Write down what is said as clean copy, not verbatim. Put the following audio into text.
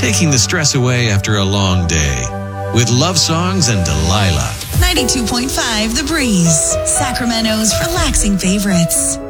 taking the stress away after a long day. With love songs and Delilah. 92.5 The Breeze, Sacramento's relaxing favorites.